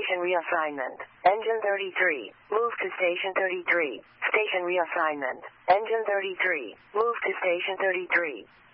Station reassignment. Engine 33. Move to Station 33. Station reassignment. Engine 33. Move to Station 33.